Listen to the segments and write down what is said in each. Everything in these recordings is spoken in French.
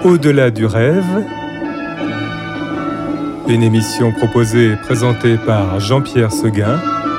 Au-delà du rêve, une émission proposée et présentée par Jean-Pierre Seguin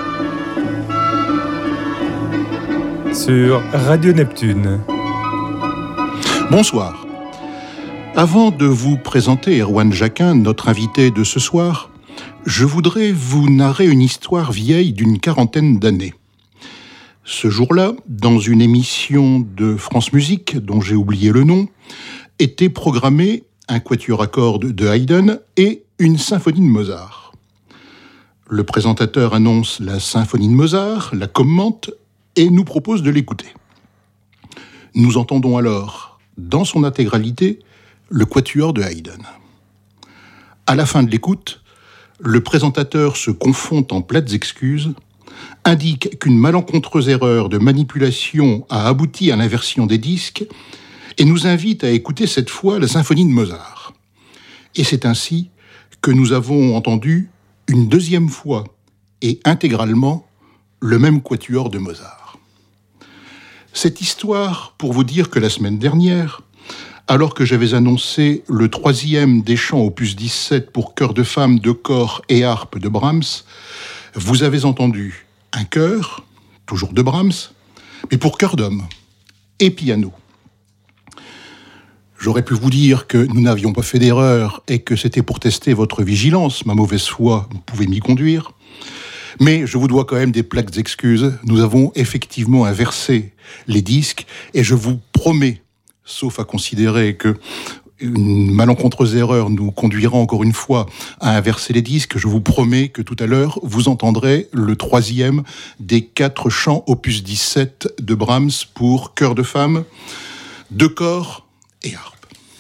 sur Radio Neptune. Bonsoir. Avant de vous présenter Erwan Jacquin, notre invité de ce soir, je voudrais vous narrer une histoire vieille d'une quarantaine d'années. Ce jour-là, dans une émission de France Musique, dont j'ai oublié le nom, était programmé un quatuor à cordes de Haydn et une symphonie de Mozart. Le présentateur annonce la symphonie de Mozart, la commente et nous propose de l'écouter. Nous entendons alors, dans son intégralité, le quatuor de Haydn. À la fin de l'écoute, le présentateur se confond en plates excuses, indique qu'une malencontreuse erreur de manipulation a abouti à l'inversion des disques et nous invite à écouter cette fois la symphonie de Mozart. Et c'est ainsi que nous avons entendu une deuxième fois et intégralement le même quatuor de Mozart. Cette histoire pour vous dire que la semaine dernière, alors que j'avais annoncé le 3e des chants opus 17 pour chœur de femmes, de corps et harpe de Brahms, vous avez entendu un chœur, toujours de Brahms, mais pour chœur d'homme et piano. J'aurais pu vous dire que nous n'avions pas fait d'erreur et que c'était pour tester votre vigilance. Ma mauvaise foi pouvait m'y conduire. Mais je vous dois quand même des plaques excuses. Nous avons effectivement inversé les disques et je vous promets, sauf à considérer que une malencontreuse erreur nous conduira encore une fois à inverser les disques, je vous promets que tout à l'heure, vous entendrez le 3e des 4 chants opus 17 de Brahms pour chœur de femmes, de corps et harpe.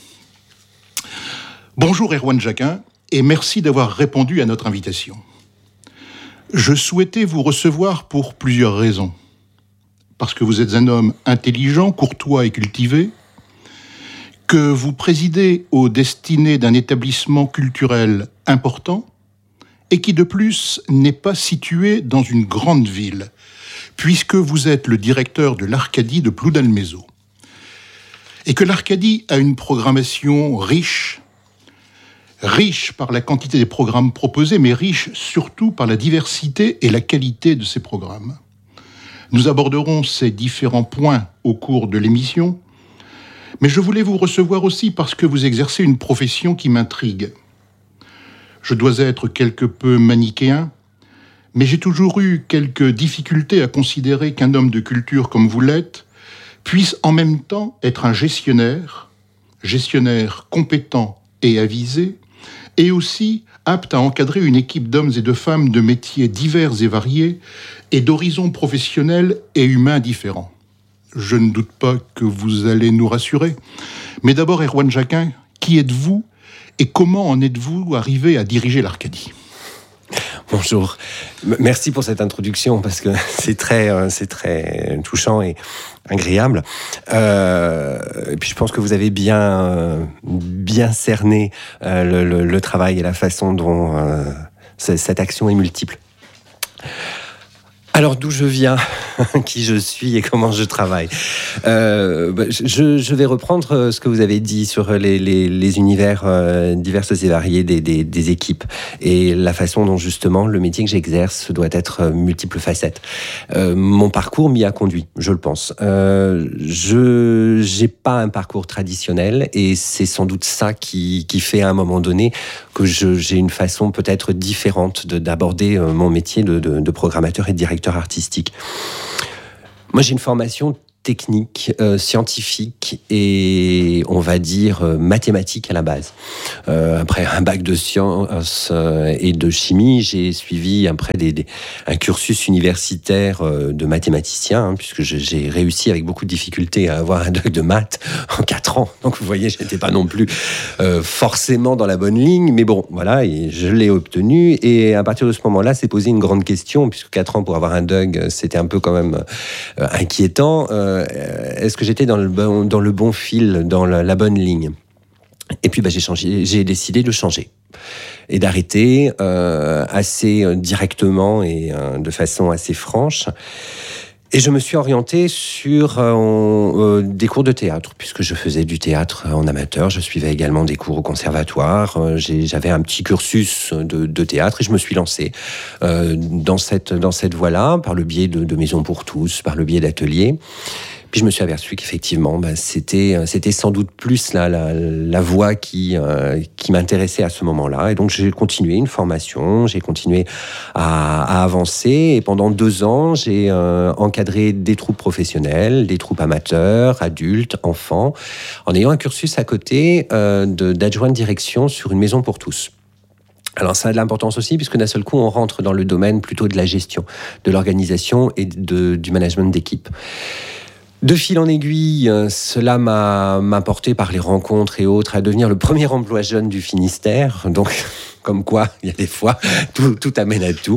Bonjour Erwan Jacquin et merci d'avoir répondu à notre invitation. Je souhaitais vous recevoir pour plusieurs raisons. Parce que vous êtes un homme intelligent, courtois et cultivé, que vous présidez aux destinées d'un établissement culturel important et qui de plus n'est pas situé dans une grande ville, puisque vous êtes le directeur de l'Arcadie de Ploudalmézeau. Et que l'Arcadie a une programmation riche par la quantité des programmes proposés, mais riche surtout par la diversité et la qualité de ces programmes. Nous aborderons ces différents points au cours de l'émission, mais je voulais vous recevoir aussi parce que vous exercez une profession qui m'intrigue. Je dois être quelque peu manichéen, mais j'ai toujours eu quelques difficultés à considérer qu'un homme de culture comme vous l'êtes puisse en même temps être un gestionnaire compétent et avisé, et aussi apte à encadrer une équipe d'hommes et de femmes de métiers divers et variés et d'horizons professionnels et humains différents. Je ne doute pas que vous allez nous rassurer. Mais d'abord, Erwan Jacquin, qui êtes-vous et comment en êtes-vous arrivé à diriger l'Arcadie ? Bonjour. Merci pour cette introduction parce que c'est très touchant et agréable. Et puis je pense que vous avez bien cerné le travail et la façon dont cette action est multiple. Alors d'où je viens, qui je suis et comment je travaille. Je vais reprendre ce que vous avez dit sur les univers divers et variés des équipes et la façon dont justement le métier que j'exerce doit être multiples facettes. Mon parcours m'y a conduit, je le pense. Je n'ai pas un parcours traditionnel et c'est sans doute ça qui fait à un moment donné que j'ai une façon peut-être différente d'aborder mon métier de programmateur et de directeur artistique. Moi, j'ai une formation technique, scientifique et, on va dire, mathématique à la base. Après un bac de sciences et de chimie, j'ai suivi après un cursus universitaire de mathématicien, puisque j'ai réussi avec beaucoup de difficultés à avoir un doc de maths en 4 ans. Donc, vous voyez, je n'étais pas non plus forcément dans la bonne ligne, mais bon, voilà, et je l'ai obtenu. Et à partir de ce moment-là, s'est posé une grande question, puisque 4 ans pour avoir un doc, c'était un peu quand même inquiétant. Est-ce que j'étais dans le bon fil, dans la bonne ligne ? Et puis j'ai décidé de changer et d'arrêter assez directement et de façon assez franche. Et je me suis orienté sur des cours de théâtre, puisque je faisais du théâtre en amateur. Je suivais également des cours au conservatoire. J'avais un petit cursus de théâtre et je me suis lancé dans cette voie-là, par le biais de Maisons pour tous, par le biais d'ateliers. Puis je me suis aperçu qu'effectivement, c'était sans doute plus la voie qui m'intéressait à ce moment-là. Et donc j'ai continué une formation, j'ai continué à avancer. Et pendant 2 ans, j'ai encadré des troupes professionnelles, des troupes amateurs, adultes, enfants, en ayant un cursus à côté d'adjoint de direction sur une maison pour tous. Alors ça a de l'importance aussi, puisque d'un seul coup, on rentre dans le domaine plutôt de la gestion, de l'organisation et du management d'équipe. De fil en aiguille, cela m'a porté par les rencontres et autres à devenir le premier emploi jeune du Finistère. Donc, comme quoi, il y a des fois, tout amène à tout.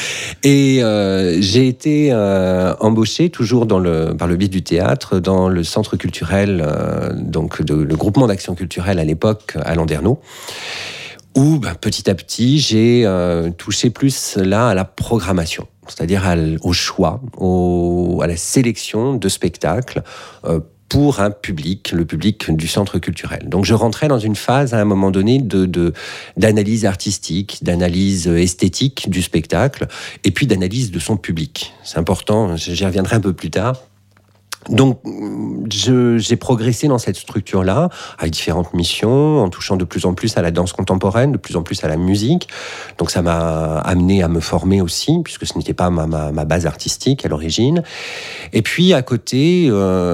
Et j'ai été embauché, toujours par le biais du théâtre, dans le centre culturel, le groupement d'action culturelle à l'époque, à Landerneau, où petit à petit, j'ai touché plus là à la programmation. C'est-à-dire au choix, à la sélection de spectacles pour un public, le public du centre culturel. Donc je rentrais dans une phase à un moment donné d'analyse artistique, d'analyse esthétique du spectacle, et puis d'analyse de son public. C'est important, j'y reviendrai un peu plus tard. Donc, j'ai progressé dans cette structure-là, avec différentes missions, en touchant de plus en plus à la danse contemporaine, de plus en plus à la musique. Donc, ça m'a amené à me former aussi, puisque ce n'était pas ma base artistique à l'origine. Et puis, à côté,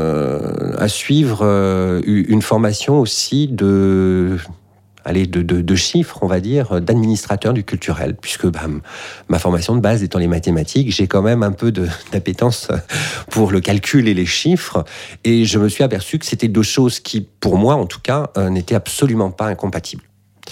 à suivre une formation aussi de chiffres, on va dire, d'administrateur du culturel, puisque ma formation de base étant les mathématiques, j'ai quand même un peu d'appétence pour le calcul et les chiffres, et je me suis aperçu que c'était 2 choses qui, pour moi en tout cas, n'étaient absolument pas incompatibles.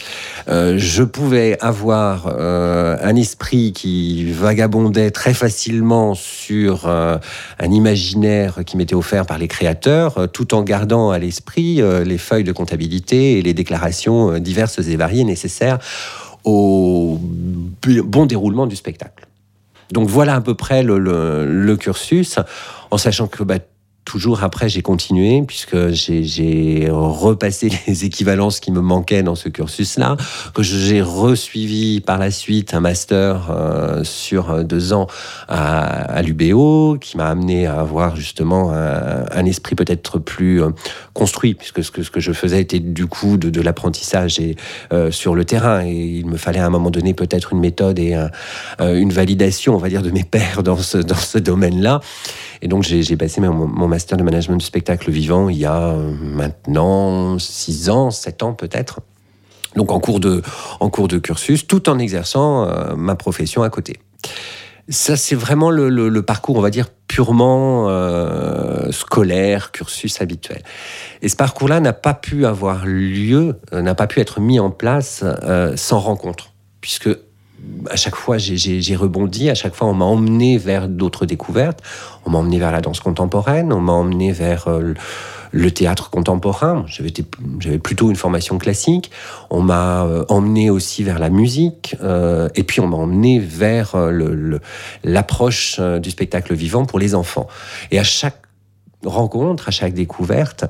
Je pouvais avoir un esprit qui vagabondait très facilement sur un imaginaire qui m'était offert par les créateurs, tout en gardant à l'esprit les feuilles de comptabilité et les déclarations diverses et variées nécessaires au bon déroulement du spectacle. Donc voilà à peu près le cursus, en sachant que toujours après, j'ai continué, puisque j'ai repassé les équivalences qui me manquaient dans ce cursus-là, que j'ai resuivi par la suite un master sur 2 ans à l'UBO, qui m'a amené à avoir justement un esprit peut-être plus construit, puisque ce que je faisais était du coup de l'apprentissage sur le terrain, et il me fallait à un moment donné peut-être une méthode et une validation, on va dire, de mes pairs dans ce domaine-là. Et donc, j'ai passé mon master de management du spectacle vivant il y a maintenant 6 ans, 7 ans peut-être. Donc, en cours de cursus, tout en exerçant ma profession à côté. Ça, c'est vraiment le parcours, on va dire, purement scolaire, cursus habituel. Et ce parcours-là n'a pas pu avoir lieu, n'a pas pu être mis en place sans rencontre, puisque à chaque fois, j'ai rebondi. À chaque fois, on m'a emmené vers d'autres découvertes. On m'a emmené vers la danse contemporaine. On m'a emmené vers le théâtre contemporain. J'avais plutôt une formation classique. On m'a emmené aussi vers la musique. Et puis, on m'a emmené vers l'approche du spectacle vivant pour les enfants. Et à chaque rencontre, à chaque découverte,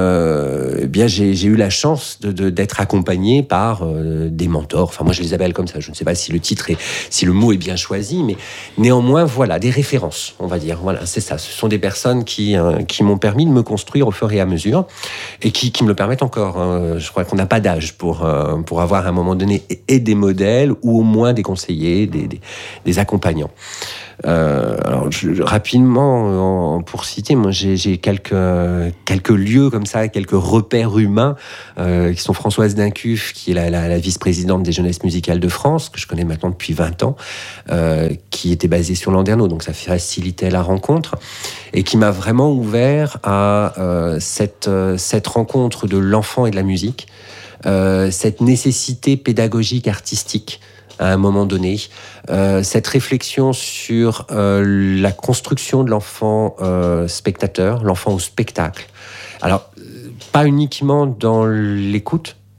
j'ai eu la chance d'être accompagné par des mentors. Enfin, moi, je les appelle comme ça. Je ne sais pas si si le mot est bien choisi, mais néanmoins, voilà, des références, on va dire. Voilà, c'est ça. Ce sont des personnes qui m'ont permis de me construire au fur et à mesure et qui me le permettent encore. Je crois qu'on n'a pas d'âge pour avoir à un moment donné et des modèles ou au moins des conseillers, des accompagnants. Alors rapidement, pour citer, moi j'ai quelques lieux comme ça, quelques repères humains qui sont Françoise Dincuff, qui est la vice-présidente des Jeunesses musicales de France, que je connais maintenant depuis 20 ans, qui était basée sur Landerneau, donc ça facilitait la rencontre, et qui m'a vraiment ouvert à cette rencontre de l'enfant et de la musique, cette nécessité pédagogique artistique à un moment donné, cette réflexion sur la construction de l'enfant spectateur, l'enfant au spectacle. Alors, pas uniquement dans l'écoute,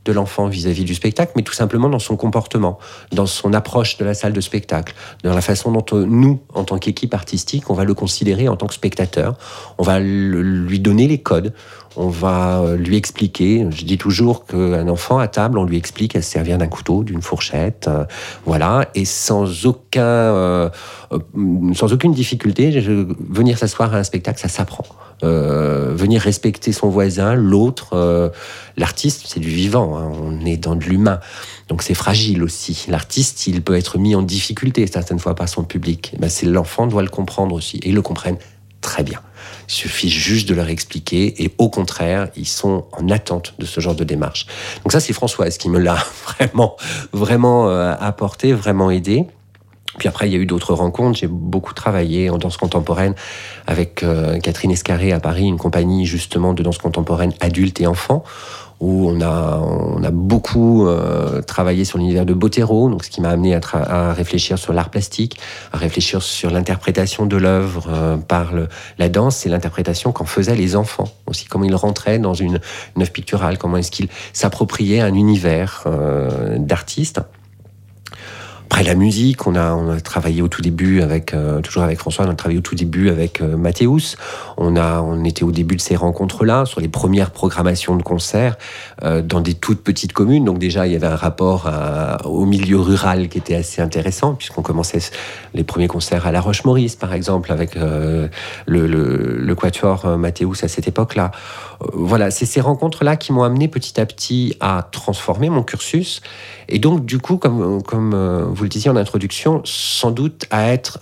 de l'enfant vis-à-vis du spectacle, mais tout simplement dans son comportement, dans son approche de la salle de spectacle, dans la façon dont nous, en tant qu'équipe artistique, on va le considérer en tant que spectateur, on va lui donner les codes, on va lui expliquer. Je dis toujours qu'un enfant à table, on lui explique à se servir d'un couteau, d'une fourchette, voilà, et sans aucune difficulté, venir s'asseoir à un spectacle, ça s'apprend. Venir respecter son voisin, l'autre, l'artiste, c'est du vivant, hein, on est dans de l'humain, donc c'est fragile aussi. L'artiste, il peut être mis en difficulté certaines fois par son public. C'est l'enfant doit le comprendre aussi, et ils le comprennent très bien. Il suffit juste de leur expliquer, et au contraire, ils sont en attente de ce genre de démarche. Donc ça, c'est Françoise qui me l'a vraiment apporté, vraiment aidé. Puis après, il y a eu d'autres rencontres. J'ai beaucoup travaillé en danse contemporaine avec Catherine Escarré à Paris, une compagnie justement de danse contemporaine adulte et enfant, où on a beaucoup travaillé sur l'univers de Bottero, donc ce qui m'a amené à réfléchir sur l'art plastique, à réfléchir sur l'interprétation de l'œuvre par la danse et l'interprétation qu'en faisaient les enfants aussi, comment ils rentraient dans une œuvre picturale, comment est-ce qu'ils s'appropriaient un univers d'artistes. Après la musique, on a travaillé au tout début toujours avec François, on a travaillé au tout début avec Mathéus. On était au début de ces rencontres-là, sur les premières programmations de concerts, dans des toutes petites communes. Donc déjà, il y avait un rapport au milieu rural qui était assez intéressant, puisqu'on commençait les premiers concerts à La Roche-Maurice, par exemple, avec le quatuor Mathéus à cette époque-là. Voilà, c'est ces rencontres-là qui m'ont amené petit à petit à transformer mon cursus. Et donc, du coup, comme vous le disiez en introduction, sans doute à être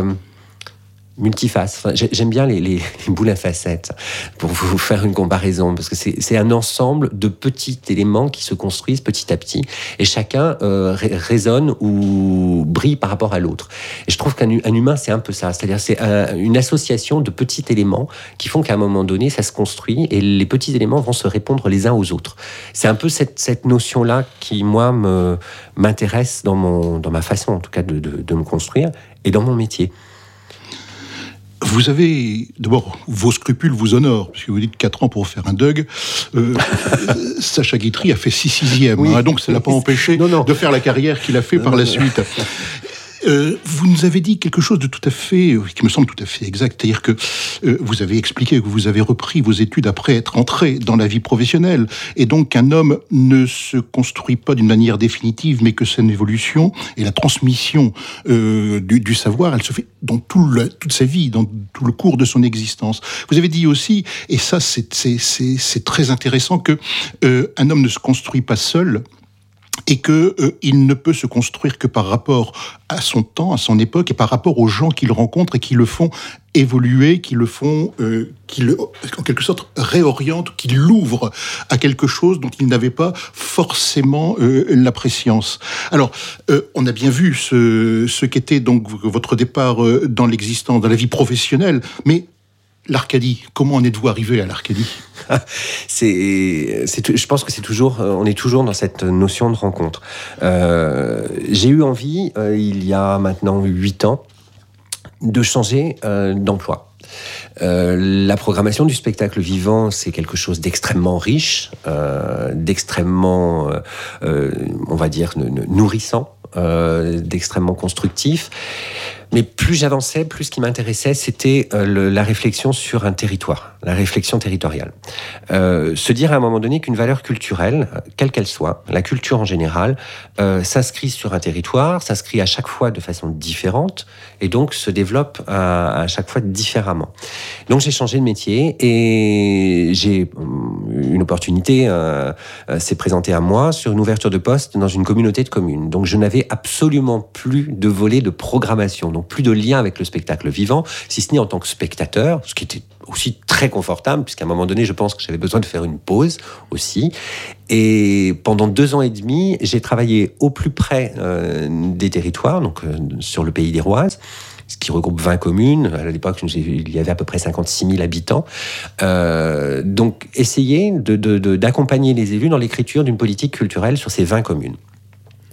multiface. Enfin, j'aime bien les boules à facettes, pour vous faire une comparaison, parce que c'est un ensemble de petits éléments qui se construisent petit à petit, et chacun résonne ou brille par rapport à l'autre. Et je trouve qu'un humain, c'est un peu ça, c'est-à-dire c'est une association de petits éléments qui font qu'à un moment donné, ça se construit, et les petits éléments vont se répondre les uns aux autres. C'est un peu cette notion-là qui, moi, m'intéresse dans ma façon, en tout cas, de me construire, et dans mon métier. Vous avez, d'abord, vos scrupules vous honorent, puisque vous dites 4 ans pour faire un Doug. Sacha Guitry a fait 6/6e, oui. Donc ça ne l'a pas empêché de faire la carrière qu'il a fait par la suite. Vous nous avez dit quelque chose de tout à fait, qui me semble tout à fait exact, c'est-à-dire que vous avez expliqué que vous avez repris vos études après être entré dans la vie professionnelle, et donc qu'un homme ne se construit pas d'une manière définitive, mais que c'est une évolution, et la transmission du savoir, elle se fait dans toute sa vie, dans tout le cours de son existence. Vous avez dit aussi, et ça c'est très intéressant, que un homme ne se construit pas seul, et qu'il ne peut se construire que par rapport à son temps, à son époque, et par rapport aux gens qu'il rencontre et qui le font évoluer, qui le font, en quelque sorte, réorientent, qui l'ouvrent à quelque chose dont il n'avait pas forcément la prescience. Alors, on a bien vu ce qu'était donc votre départ dans l'existence, dans la vie professionnelle, mais l'Arcadie, comment en êtes-vous arrivé à l'Arcadie ? Je pense que on est toujours dans cette notion de rencontre. J'ai eu envie, il y a maintenant 8 ans, de changer d'emploi. La programmation du spectacle vivant, c'est quelque chose d'extrêmement riche, d'extrêmement, on va dire, nourrissant, d'extrêmement constructif. Mais plus j'avançais, plus ce qui m'intéressait, c'était la réflexion sur un territoire, la réflexion territoriale. Se dire à un moment donné qu'une valeur culturelle, quelle qu'elle soit, la culture en général, s'inscrit sur un territoire, s'inscrit à chaque fois de façon différente, et donc se développe à chaque fois différemment. Donc j'ai changé de métier, et j'ai une opportunité s'est présentée à moi sur une ouverture de poste dans une communauté de communes. Donc je n'avais absolument plus de volet de programmation, donc plus de lien avec le spectacle vivant, si ce n'est en tant que spectateur, ce qui était aussi très confortable, puisqu'à un moment donné, je pense que j'avais besoin de faire une pause aussi. Et pendant 2 ans et demi, j'ai travaillé au plus près des territoires, donc sur le pays d'Héroise, ce qui regroupe 20 communes. À l'époque, il y avait à peu près 56 000 habitants. Donc, essayer d'accompagner les élus dans l'écriture d'une politique culturelle sur ces 20 communes.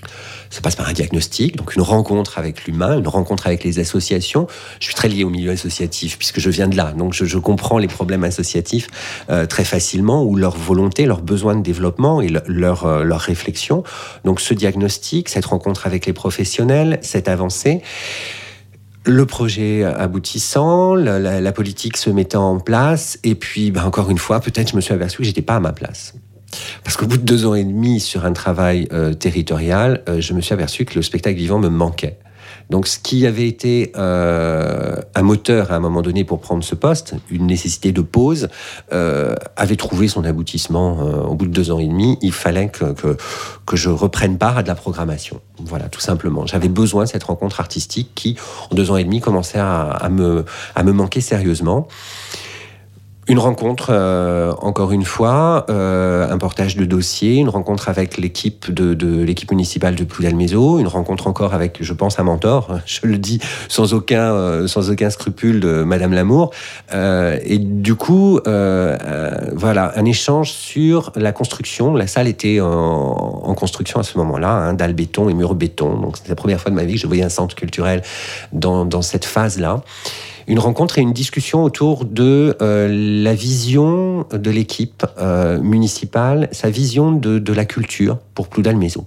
Ça passe par un diagnostic, donc une rencontre avec l'humain, une rencontre avec les associations. Je suis très lié au milieu associatif, puisque je viens de là. Donc, je comprends les problèmes associatifs très facilement, ou leur volonté, leur besoin de développement et leur réflexion. Donc, ce diagnostic, cette rencontre avec les professionnels, cette avancée, le projet aboutissant, la politique se mettant en place, et puis, encore une fois, peut-être je me suis aperçu que j'étais pas à ma place. Parce qu'au bout de 2 ans et demi sur un travail territorial, je me suis aperçu que le spectacle vivant me manquait. Donc, ce qui avait été un moteur à un moment donné pour prendre ce poste, une nécessité de pause, avait trouvé son aboutissement au bout de 2 ans et demi. Il fallait que je reprenne part à de la programmation. Voilà, tout simplement. J'avais besoin de cette rencontre artistique qui, en 2 ans et demi, commençait à me manquer sérieusement. Une rencontre, encore une fois, un portage de dossier, une rencontre avec l'équipe de l'équipe municipale de Ploudalmézeau, une rencontre encore avec, je pense, un mentor, je le dis sans aucun scrupule, de Madame Lamour. Et du coup, voilà, un échange sur la construction. La salle était en construction à ce moment-là, dalles béton et murs béton. Donc, c'était la première fois de ma vie que je voyais un centre culturel dans cette phase-là. Une rencontre et une discussion autour de la vision de l'équipe municipale, sa vision de la culture pour Ploudalmézeau.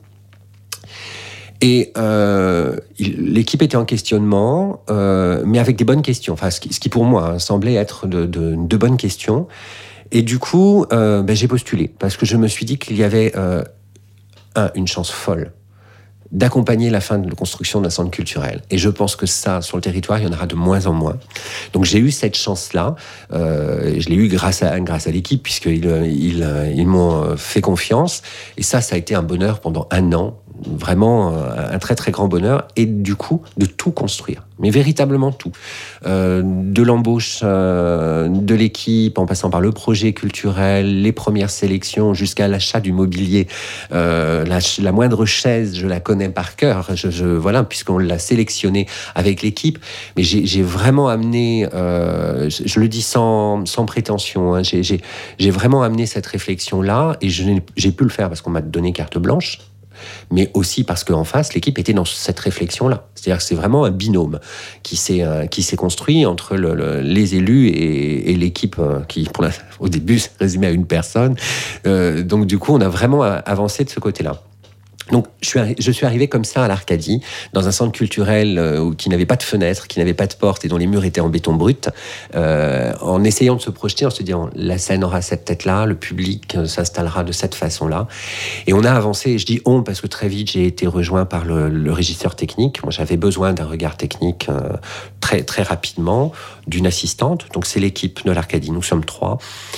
Et l'équipe était en questionnement, mais avec des bonnes questions. Enfin, ce qui pour moi semblait être de bonnes questions. Et du coup, j'ai postulé parce que je me suis dit qu'il y avait une chance folle d'accompagner la fin de la construction d'un centre culturel. Et je pense que ça, sur le territoire, il y en aura de moins en moins. Donc j'ai eu cette chance-là. Je l'ai eu grâce à l'équipe, puisqu'ils m'ont fait confiance. Et ça a été un bonheur pendant 1 an. Vraiment un très très grand bonheur. Et du coup, de tout construire. Mais véritablement tout. De l'embauche de l'équipe, en passant par le projet culturel, les premières sélections, jusqu'à l'achat du mobilier. La moindre chaise, je la connais par cœur. Voilà, puisqu'on l'a sélectionné avec l'équipe. Mais j'ai vraiment amené, je le dis sans prétention, j'ai vraiment amené cette réflexion-là, et j'ai pu le faire parce qu'on m'a donné carte blanche. Mais aussi parce qu'en face, l'équipe était dans cette réflexion-là. C'est-à-dire que c'est vraiment un binôme qui s'est construit entre les élus et l'équipe qui, au début, se résumait à une personne. Donc, du coup, on a vraiment avancé de ce côté-là. Donc, je suis arrivé comme ça à l'Arcadie, dans un centre culturel qui n'avait pas de fenêtre, qui n'avait pas de porte, et dont les murs étaient en béton brut, en essayant de se projeter, en se disant, la scène aura cette tête-là, le public s'installera de cette façon-là. Et on a avancé, je dis on, parce que très vite, j'ai été rejoint par le régisseur technique. Moi, j'avais besoin d'un regard technique très, très rapidement, d'une assistante. Donc, c'est l'équipe de l'Arcadie, nous sommes 3.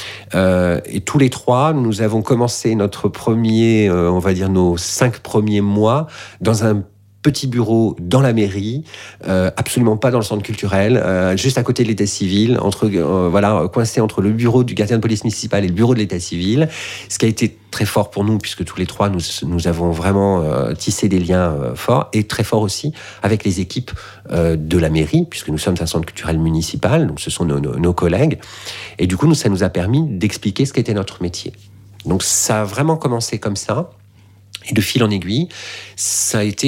Et tous les 3, nous avons commencé notre premier, on va dire nos 5 premiers mois dans un petit bureau dans la mairie, absolument pas dans le centre culturel, juste à côté de l'état civil, coincé entre le bureau du gardien de police municipal et le bureau de l'état civil, ce qui a été très fort pour nous, puisque tous les 3, nous avons vraiment tissé des liens forts, et très forts aussi avec les équipes de la mairie, puisque nous sommes un centre culturel municipal, donc ce sont nos collègues, et du coup, ça nous a permis d'expliquer ce qu'était notre métier. Donc ça a vraiment commencé comme ça. Et de fil en aiguille, ça a été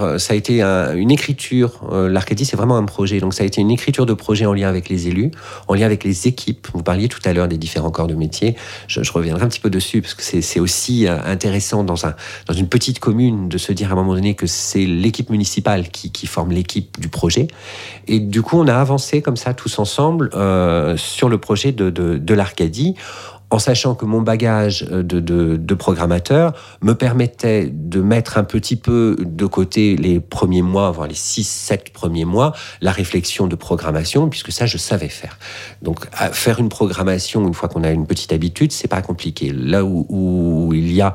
une écriture. L'Arcadie, c'est vraiment un projet. Donc, ça a été une écriture de projet en lien avec les élus, en lien avec les équipes. Vous parliez tout à l'heure des différents corps de métier. Je reviendrai un petit peu dessus, parce que c'est aussi intéressant dans une petite commune de se dire à un moment donné que c'est l'équipe municipale qui forme l'équipe du projet. Et du coup, on a avancé comme ça, tous ensemble, sur le projet de l'Arcadie, en sachant que mon bagage de programmateur me permettait de mettre un petit peu de côté les premiers mois, voire les 6-7 premiers mois, la réflexion de programmation, puisque ça, je savais faire. Donc, faire une programmation, une fois qu'on a une petite habitude, c'est pas compliqué. Là où il y a...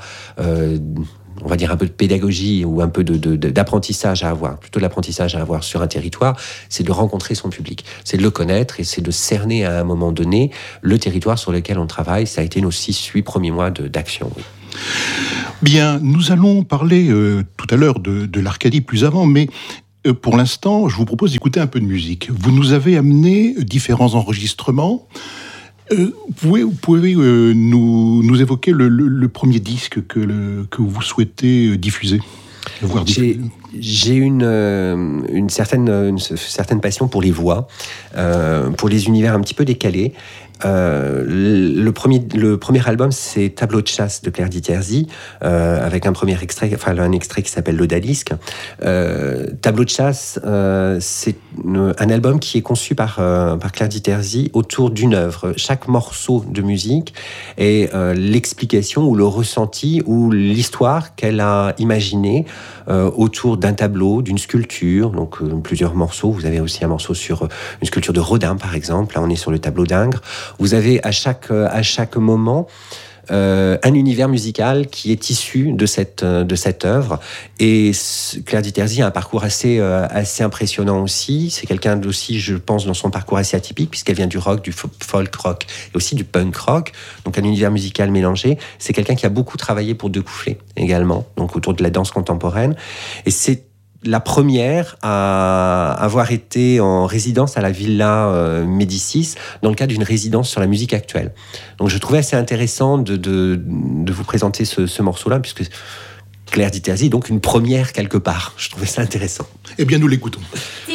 on va dire un peu de pédagogie ou un peu d'apprentissage à avoir, plutôt de l'apprentissage à avoir sur un territoire, c'est de rencontrer son public, c'est de le connaître et c'est de cerner à un moment donné le territoire sur lequel on travaille. Ça a été nos 6-8 premiers mois d'action. Oui. Bien, nous allons parler tout à l'heure de l'Arcadie plus avant, mais pour l'instant, je vous propose d'écouter un peu de musique. Vous nous avez amené différents enregistrements. Vous pouvez nous évoquer le premier disque que vous souhaitez diffuser ? J'ai une certaine passion pour les voix, pour les univers un petit peu décalés. Le premier album, c'est Tableau de chasse de Claire Dithierzy, avec un extrait qui s'appelle L'Odalisque. Tableau de chasse, c'est un album qui est conçu par Claire Dithierzy autour d'une œuvre. Chaque morceau de musique est l'explication ou le ressenti ou l'histoire qu'elle a imaginée autour d'un tableau, d'une sculpture, donc plusieurs morceaux. Vous avez aussi un morceau sur une sculpture de Rodin, par exemple. Là, on est sur le tableau d'Ingres. Vous avez à chaque moment un univers musical qui est issu de cette œuvre. Et Claire Dithierzy a un parcours assez impressionnant aussi. C'est quelqu'un aussi, je pense, dans son parcours assez atypique, puisqu'elle vient du rock, du folk rock et aussi du punk rock. Donc un univers musical mélangé. C'est quelqu'un qui a beaucoup travaillé pour Decoufflé également, donc autour de la danse contemporaine. Et c'est la première à avoir été en résidence à la Villa Médicis dans le cadre d'une résidence sur la musique actuelle. Donc je trouvais assez intéressant de vous présenter ce morceau-là, puisque Claire Dithierzy est donc une première quelque part. Je trouvais ça intéressant. Eh bien, nous l'écoutons.